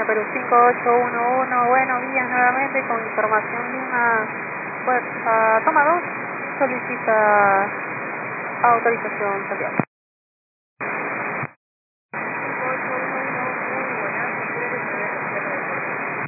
Perú 5811, bueno, guías nuevamente con información de una fuerza, toma 2, solicita autorización Santiago.